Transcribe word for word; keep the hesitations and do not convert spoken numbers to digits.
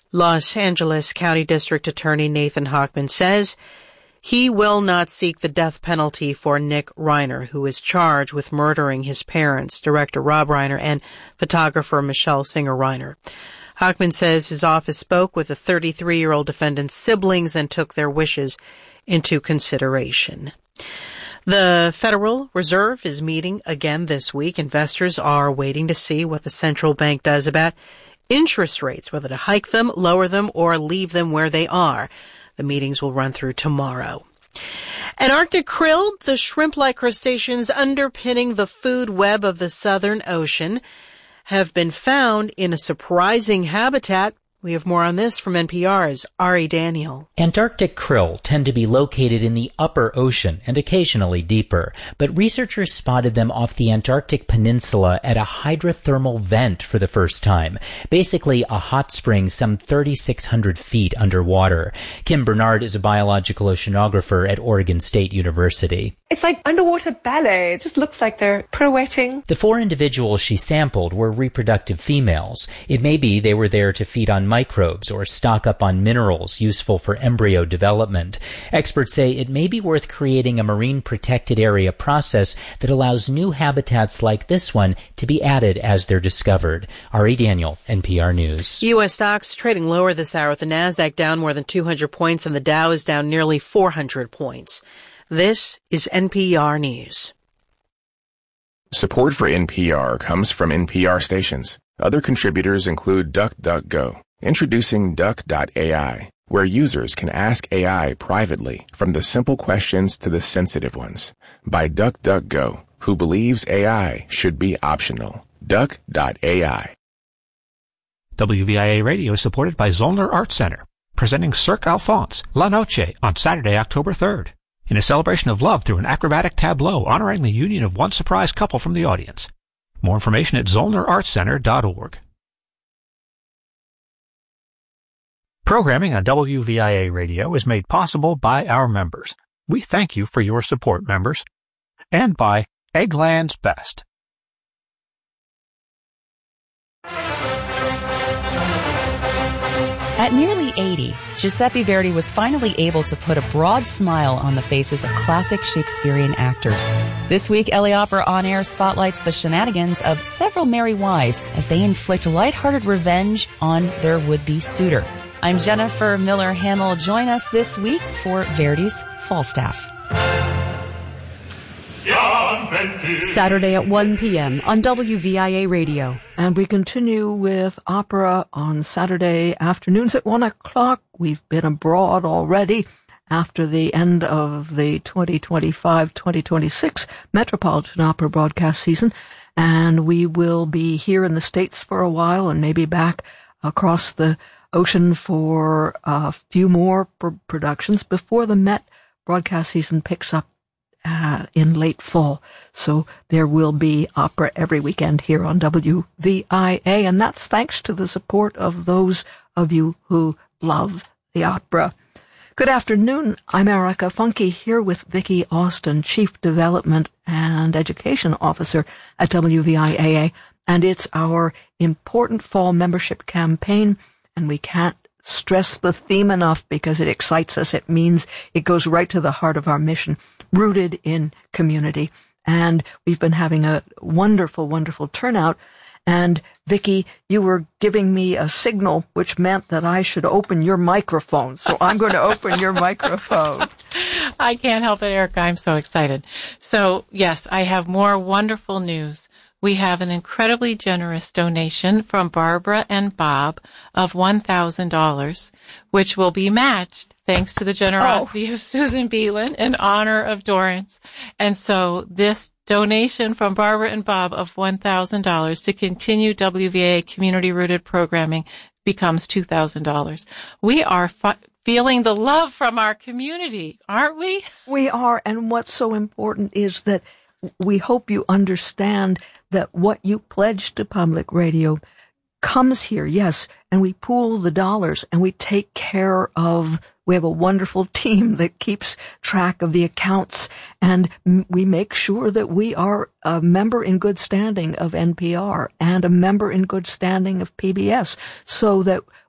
Los Angeles County District Attorney Nathan Hochman says he will not seek the death penalty for Nick Reiner, who is charged with murdering his parents, director Rob Reiner and photographer Michelle Singer Reiner. Hochman says his office spoke with the thirty-three-year-old defendant's siblings and took their wishes into consideration. The Federal Reserve is meeting again this week. Investors are waiting to see what the central bank does about interest rates, whether to hike them, lower them, or leave them where they are. The meetings will run through tomorrow. An Arctic krill, the shrimp-like crustaceans underpinning the food web of the Southern Ocean, have been found in a surprising habitat. We have more on this from N P R's Ari Daniel. Antarctic krill tend to be located in the upper ocean and occasionally deeper, but researchers spotted them off the Antarctic Peninsula at a hydrothermal vent for the first time, basically a hot spring some thirty-six hundred feet underwater. Kim Bernard is a biological oceanographer at Oregon State University. It's like underwater ballet. It just looks like they're pirouetting. The four individuals she sampled were reproductive females. It may be they were there to feed on microbes or stock up on minerals useful for embryo development. Experts say it may be worth creating a marine protected area process that allows new habitats like this one to be added as they're discovered. Ari Daniel, N P R News. U S stocks trading lower this hour with the Nasdaq down more than two hundred points and the Dow is down nearly four hundred points. This is N P R News. Support for N P R comes from N P R stations. Other contributors include DuckDuckGo. Introducing Duck dot A I, where users can ask A I privately from the simple questions to the sensitive ones. By DuckDuckGo, who believes A I should be optional. Duck dot A I. W V I A Radio is supported by Zollner Art Center, presenting Cirque Alphonse, La Noche, on Saturday, October third, in a celebration of love through an acrobatic tableau honoring the union of one surprised couple from the audience. More information at zollner art center dot org. Programming on W V I A Radio is made possible by our members. We thank you for your support, members. And by Eggland's Best. At nearly eighty, Giuseppe Verdi was finally able to put a broad smile on the faces of classic Shakespearean actors. This week, L A Opera On Air spotlights the shenanigans of several merry wives as they inflict lighthearted revenge on their would-be suitor. I'm Jennifer Miller Hamill. Join us this week for Verdi's Falstaff. Saturday at one p.m. on W V I A Radio. And we continue with opera on Saturday afternoons at one o'clock. We've been abroad already after the end of the twenty twenty-five twenty twenty-six Metropolitan Opera broadcast season. And we will be here in the States for a while and maybe back across the ocean for a few more pr- productions before the Met broadcast season picks up uh, in late fall. So there will be opera every weekend here on W V I A, and that's thanks to the support of those of you who love the opera. Good afternoon. I'm Erica Funke here with Vicki Austin, Chief Development and Education Officer at W V I A, and it's our important fall membership campaign. And we can't stress the theme enough because it excites us. It means it goes right to the heart of our mission, rooted in community. And we've been having a wonderful, wonderful turnout. And Vicki, you were giving me a signal which meant that I should open your microphone. So I'm going to open your microphone. I can't help it, Erica. I'm so excited. So, yes, I have more wonderful news. We have an incredibly generous donation from Barbara and Bob of one thousand dollars, which will be matched thanks to the generosity oh. of Susan Beelan in honor of Dorrance. And so this donation from Barbara and Bob of one thousand dollars to continue W V A community-rooted programming becomes two thousand dollars. We are fu- feeling the love from our community, aren't we? We are, and what's so important is that we hope you understand that what you pledge to public radio comes here, yes, and we pool the dollars and we take care of, we have a wonderful team that keeps track of the accounts, and we make sure that we are a member in good standing of N P R and a member in good standing of P B S, so that